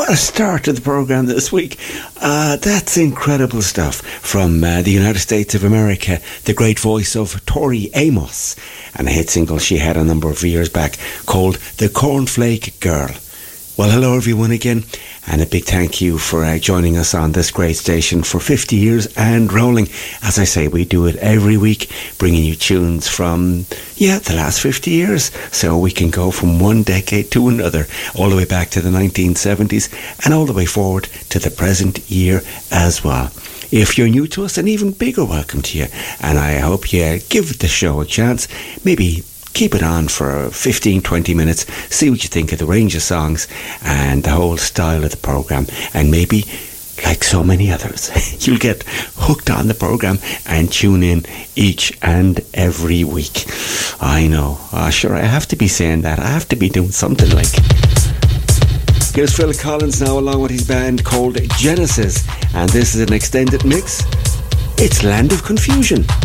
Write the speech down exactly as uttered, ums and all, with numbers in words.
What a start to the programme this week. Uh, that's incredible stuff from uh, the United States of America, the great voice of Tori Amos, and a hit single she had a number of years back called The Cornflake Girl. Well, hello everyone again, and a big thank you for uh, joining us on this great station for fifty years and rolling. As I say, we do it every week, bringing you tunes from, yeah, the last fifty years. So we can go from one decade to another, all the way back to the nineteen seventies, and all the way forward to the present year as well. If you're new to us, an even bigger welcome to you, and I hope you give the show a chance. Maybe keep it on for fifteen, twenty minutes, see what you think of the range of songs and the whole style of the programme, and maybe, like so many others, you'll get hooked on the programme and tune in each and every week. I know, uh, sure, I have to be saying that, I have to be doing something like. Here's Phil Collins now along with his band called Genesis, and this is an extended mix. It's Land of Confusion.